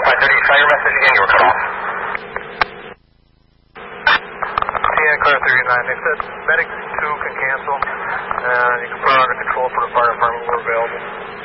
530, fire message again, you were cut off. TN car 39, they said medic 2 can cancel, and you can put it under control for the fire department, we're available.